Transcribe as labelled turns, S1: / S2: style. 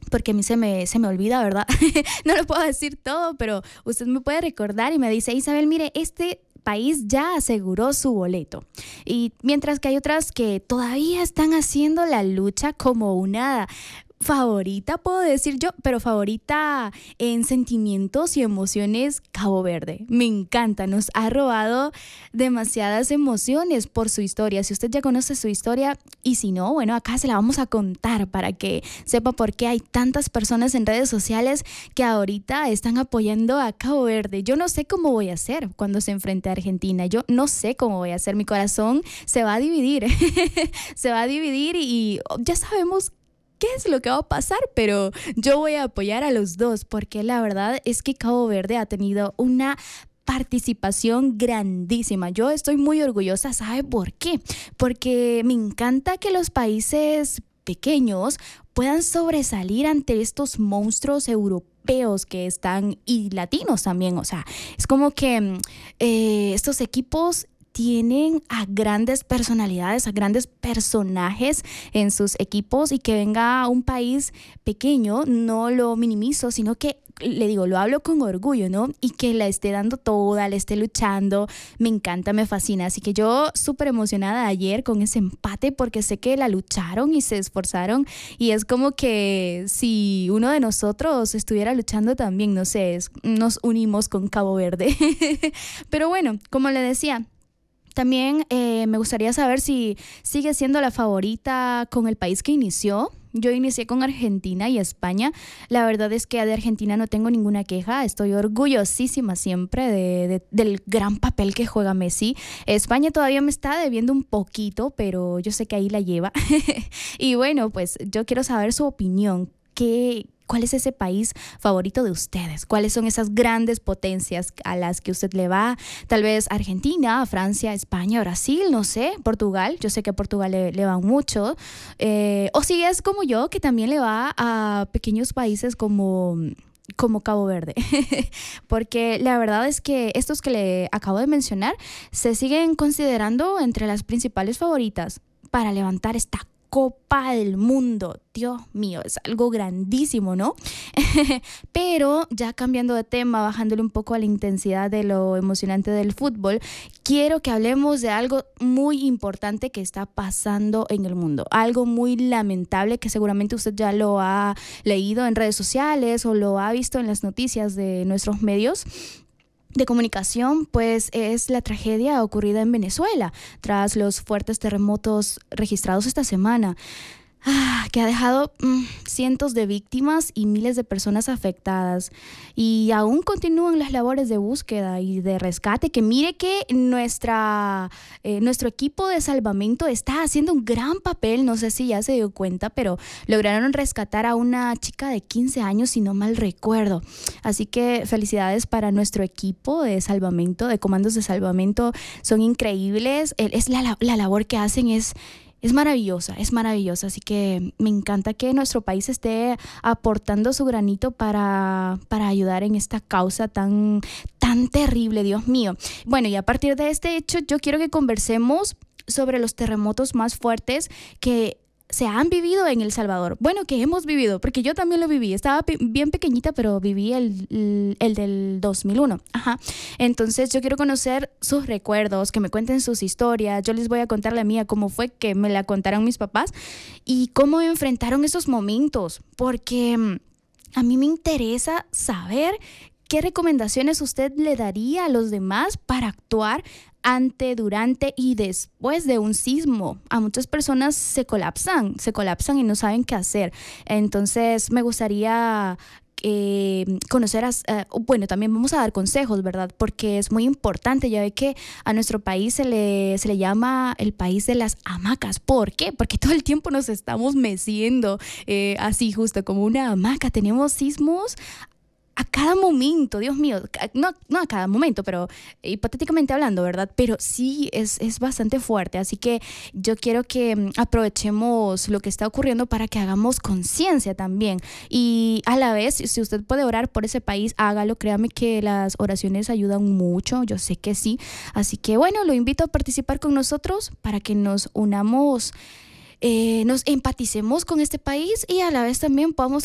S1: porque a mí se me olvida, ¿verdad? No lo puedo decir todo, pero usted me puede recordar y me dice, Isabel, mire, este país ya aseguró su boleto. Y mientras que hay otras que todavía están haciendo la lucha como una favorita, puedo decir yo, pero favorita en sentimientos y emociones, Cabo Verde. Me encanta, nos ha robado demasiadas emociones por su historia. Si usted ya conoce su historia y si no, bueno, acá se la vamos a contar para que sepa por qué hay tantas personas en redes sociales que ahorita están apoyando a Cabo Verde. Yo no sé cómo voy a hacer cuando se enfrente a Argentina. Yo no sé cómo voy a hacer. Mi corazón se va a dividir. Se va a dividir y ya sabemos qué es lo que va a pasar, pero yo voy a apoyar a los dos porque la verdad es que Cabo Verde ha tenido una participación grandísima. Yo estoy muy orgullosa, ¿sabe por qué? Porque me encanta que los países pequeños puedan sobresalir ante estos monstruos europeos que están y latinos también. O sea, es como que estos equipos tienen a grandes personalidades, a grandes personajes en sus equipos y que venga un país pequeño, no lo minimizo, sino que le digo, lo hablo con orgullo, ¿no? Y que la esté dando toda, le esté luchando, me encanta, me fascina. Así que yo súper emocionada ayer con ese empate porque sé que la lucharon y se esforzaron y es como que si uno de nosotros estuviera luchando también, no sé, nos unimos con Cabo Verde. Pero bueno, como le decía, también me gustaría saber si sigue siendo la favorita con el país que inició. Yo inicié con Argentina y España. La verdad es que de Argentina no tengo ninguna queja. Estoy orgullosísima siempre del gran papel que juega Messi. España todavía me está debiendo un poquito, pero yo sé que ahí la lleva. Y bueno, pues yo quiero saber su opinión. ¿Cuál es ese país favorito de ustedes? ¿Cuáles son esas grandes potencias a las que usted le va? Tal vez Argentina, Francia, España, Brasil, no sé, Portugal. Yo sé que a Portugal le va mucho. O si es como yo, que también le va a pequeños países como Cabo Verde. Porque la verdad es que estos que le acabo de mencionar se siguen considerando entre las principales favoritas para levantar esta Copa del Mundo. Dios mío, es algo grandísimo, ¿no? Pero ya cambiando de tema, bajándole un poco a la intensidad de lo emocionante del fútbol, quiero que hablemos de algo muy importante que está pasando en el mundo. Algo muy lamentable que seguramente usted ya lo ha leído en redes sociales o lo ha visto en las noticias de nuestros medios de comunicación, pues es la tragedia ocurrida en Venezuela tras los fuertes terremotos registrados esta semana. Que ha dejado cientos de víctimas y miles de personas afectadas. Y aún continúan las labores de búsqueda y de rescate, que mire que nuestro equipo de salvamento está haciendo un gran papel. No sé si ya se dio cuenta, pero lograron rescatar a una chica de 15 años, si no mal recuerdo. Así que felicidades para nuestro equipo de salvamento, de comandos de salvamento. Son increíbles. La labor que hacen es maravillosa, así que me encanta que nuestro país esté aportando su granito para ayudar en esta causa tan terrible, Dios mío. Bueno, y a partir de este hecho, yo quiero que conversemos sobre los terremotos más fuertes que se han vivido en El Salvador. Bueno, que hemos vivido, porque yo también lo viví. Estaba bien pequeñita, pero viví el del 2001. Ajá. Entonces yo quiero conocer sus recuerdos, que me cuenten sus historias. Yo les voy a contar la mía, cómo fue que me la contaron mis papás y cómo enfrentaron esos momentos, porque a mí me interesa saber qué recomendaciones usted le daría a los demás para actuar ante, durante y después de un sismo. A muchas personas se colapsan y no saben qué hacer. Entonces me gustaría conocer, bueno, también vamos a dar consejos, ¿verdad? Porque es muy importante. Ya ve que a nuestro país se le llama el país de las hamacas. ¿Por qué? Porque todo el tiempo nos estamos meciendo así justo como una hamaca. Tenemos sismos a cada momento, Dios mío, no a cada momento, pero hipotéticamente hablando, ¿verdad? Pero sí es bastante fuerte, así que yo quiero que aprovechemos lo que está ocurriendo para que hagamos conciencia también. Y a la vez, si usted puede orar por ese país, hágalo, créame que las oraciones ayudan mucho, yo sé que sí. Así que bueno, lo invito a participar con nosotros para que nos unamos, nos empaticemos con este país y a la vez también podamos